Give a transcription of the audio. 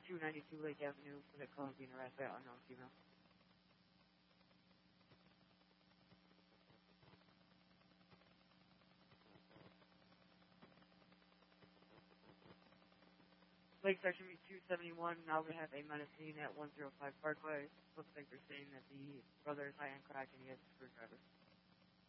292 Lake Avenue for the calling being harassed by unknown female. Lake Section 271, now we have a menacing at 105 Parkway. Looks like they're saying that the brother is high on crack and he has a screwdriver.